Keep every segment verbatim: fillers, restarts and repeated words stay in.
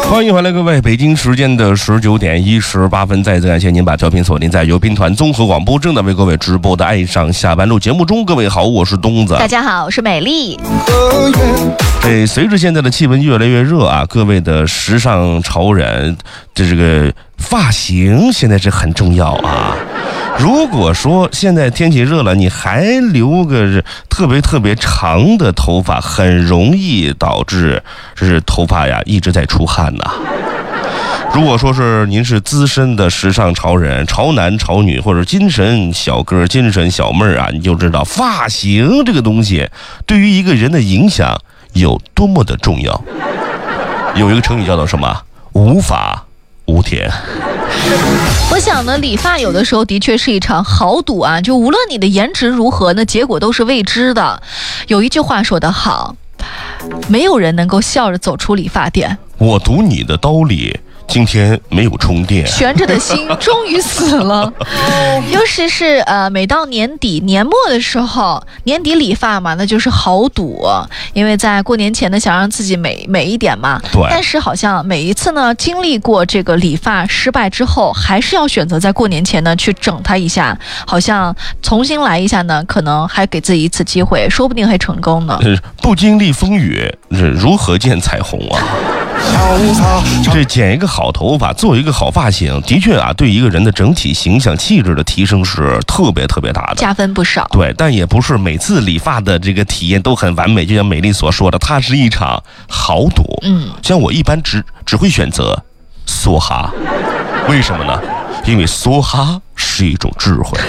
欢迎回来，各位！北京时间的十九点一十八分，再次感谢您把调频锁定在由兵团综合广播正在为各位直播的《爱上下班路》节目中。各位好，我是东子。 大家好，我是美丽。 对，随着现在的气温越来越热啊，各位的时尚潮人，这这个发型现在是很重要啊。如果说现在天气热了，你还留个特别特别长的头发，很容易导致是头发呀一直在出汗呐。如果说是您是资深的时尚潮人、潮男潮女，或者精神小哥、精神小妹儿啊，你就知道发型这个东西对于一个人的影响有多么的重要。有一个成语叫做什么？无法无天。 我想呢，理发有的时候的确是一场豪赌啊，就无论你的颜值如何，那结果都是未知的。有一句话说得好，没有人能够笑着走出理发店。 我赌你的刀里今天没有充电， 悬着的心终于死了。尤其是呃，每到年底年末的时候，年底理发嘛，那就是豪赌，因为在过年前呢，想让自己美美一点嘛。 对。 但是好像每一次呢，经历过这个理发失败之后，还是要选择在过年前呢去整它一下，好像重新来一下呢，可能还给自己一次机会，说不定还成功呢。 不经历风雨，如何见彩虹啊？这剪一个好头发，做一个好发型，的确啊，对一个人的整体形象气质的提升是特别特别大的， 加分不少。 对，但也不是每次理发的这个体验都很完美，就像美丽所说的，它是一场豪赌。嗯，像我一般只只会选择梭哈，为什么呢？因为梭哈是一种智慧。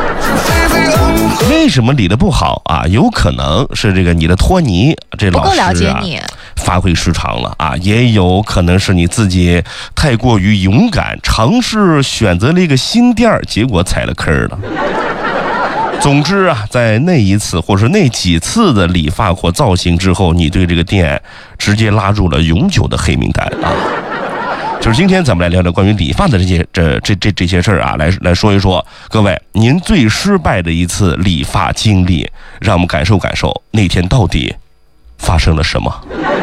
为什么理得不好啊？有可能是这个你的托尼这老师啊，不够了解你，发挥失常了啊，也有可能是你自己太过于勇敢，尝试选择了一个新店，结果踩了坑了。总之啊，在那一次或是那几次的理发或造型之后，你对这个店直接拉入了永久的黑名单啊。就是今天咱们来聊聊关于理发的这些这这这这些事儿啊，来来说一说，各位您最失败的一次理发经历，让我们感受感受那天到底发生了什么。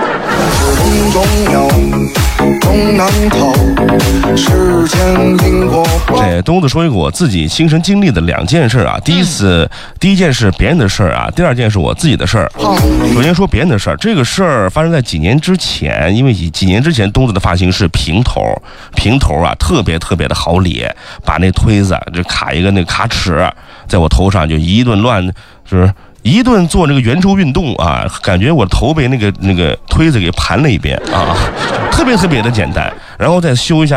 这东子说一个我自己亲身经历的两件事啊，第一次、嗯、第一件是别人的事儿啊，第二件是我自己的事儿。首先说别人的事儿，这个事儿发生在几年之前，因为几年之前东子的发型是平头，平头啊特别特别的好理，把那推子就卡一个那个卡尺，在我头上就一顿乱，就是一顿做这个圆周运动啊，感觉我头被那个那个推子给盘了一遍啊，特别特别的简单，然后再修一下